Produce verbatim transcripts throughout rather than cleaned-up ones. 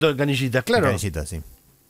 de Canillitas, claro. Canillitas, sí.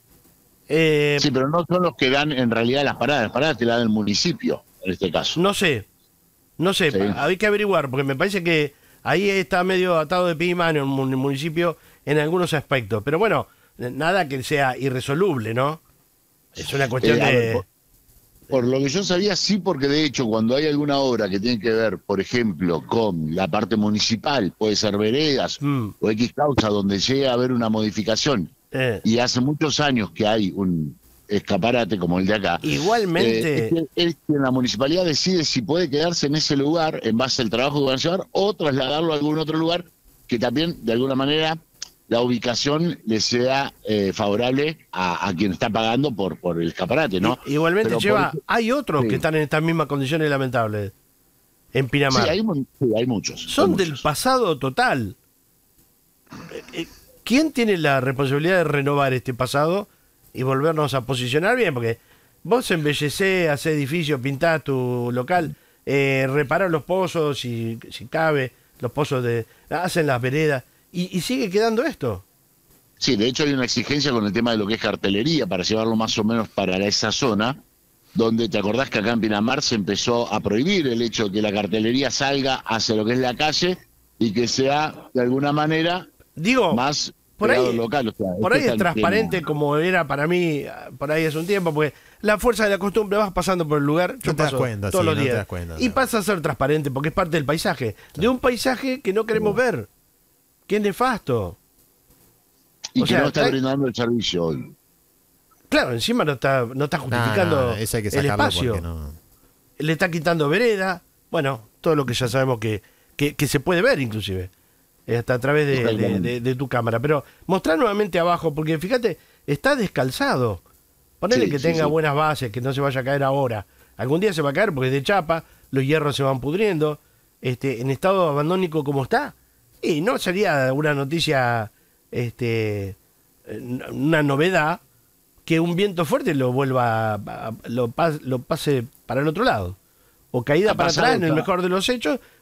Eh, Sí, pero no son los que dan en realidad las paradas. Las paradas te las da el municipio, en este caso. no sé, no sé, Sí. hay que averiguar, porque me parece que ahí está medio atado de pie y mano el mun- el municipio en algunos aspectos. Pero bueno, nada que sea irresoluble, ¿no? Es una cuestión Eh, a ver, de... por, por lo que yo sabía, sí, porque de hecho, cuando hay alguna obra que tiene que ver, por ejemplo, con la parte municipal, puede ser veredas Mm, o X causa, donde llega a haber una modificación, eh, y hace muchos años que hay un escaparate como el de acá, Igualmente... eh, es, que, es que la municipalidad decide si puede quedarse en ese lugar en base al trabajo que van a llevar o trasladarlo a algún otro lugar que también, de alguna manera, la ubicación le sea eh, favorable a, a quien está pagando por, por el escaparate, ¿no? I- Igualmente, Pero lleva, por- hay otros sí. que están en estas mismas condiciones lamentables en Sí, Pinamar. hay, mon- sí, hay muchos. Son hay del muchos. pasado total. Eh, eh, ¿Quién tiene la responsabilidad de renovar este pasado y volvernos a posicionar bien? Porque vos embellecés, hacés edificios, pintás tu local, eh, reparás los pozos, si, si cabe, los pozos de... hacen las veredas, y, y sigue quedando esto. Sí, de hecho hay una exigencia con el tema de lo que es cartelería para llevarlo más o menos para esa zona, donde te acordás que acá en Pinamar se empezó a prohibir el hecho de que la cartelería salga hacia lo que es la calle y que sea de alguna manera Digo, más por pegado ahí, al local. O sea, por este ahí es está el transparente tema. como era para mí, por ahí hace un tiempo, porque la fuerza de la costumbre, vas pasando por el lugar, yo No te das paso cuenta, todos sí, los no te días, das cuenta, y no. pasa a ser transparente porque es parte del paisaje, de un paisaje que no queremos ver, que es nefasto. Y o que sea, no está hay- brindando el servicio hoy. Claro, encima no está, no está No, justificando no, eso hay que el sacarlo espacio, porque no. le está quitando vereda, bueno, todo lo que ya sabemos que, que, que se puede ver inclusive, eh, hasta a través de, de- Exactamente. de- de tu cámara. Pero mostrar nuevamente abajo, porque fíjate, está descalzado. Ponele Sí, que sí, tenga sí. buenas bases, que no se vaya a caer ahora. Algún día se va a caer porque es de chapa, los hierros se van pudriendo, este, en estado abandónico como está. Y no sería una noticia, este, eh, una novedad que un viento fuerte lo vuelva, a- a- lo, pas- lo pase para el otro lado. O caída Ha para pasado atrás, en el ya. mejor de los hechos,